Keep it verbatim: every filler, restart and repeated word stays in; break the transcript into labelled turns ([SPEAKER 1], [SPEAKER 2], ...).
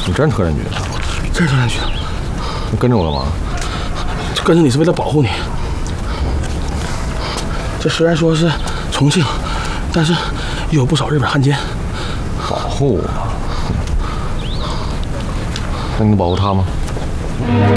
[SPEAKER 1] 你真是特战局的？
[SPEAKER 2] 真是特战局的。
[SPEAKER 1] 你跟着我干嘛？
[SPEAKER 2] 跟着你是为了保护你。这虽然说是重庆，但是又有不少日本汉奸。
[SPEAKER 1] 保护我？那你能保护他吗？